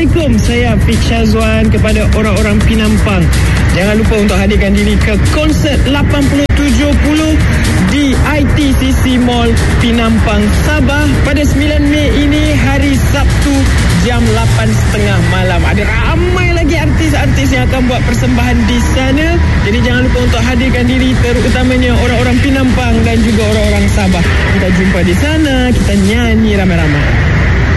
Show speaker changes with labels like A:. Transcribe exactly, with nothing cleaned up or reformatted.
A: Assalamualaikum, saya Fik Syazwan. Kepada orang-orang Pinampang, jangan lupa untuk hadirkan diri ke konsert lapan puluh tujuh puluh di I T C C Mall Pinampang, Sabah pada sembilan Mei ini, hari Sabtu jam lapan tiga puluh malam. Ada ramai lagi artis-artis yang akan buat persembahan di sana. Jadi jangan lupa untuk hadirkan diri, terutamanya orang-orang Pinampang dan juga orang-orang Sabah. Kita jumpa di sana, kita nyanyi ramai-ramai.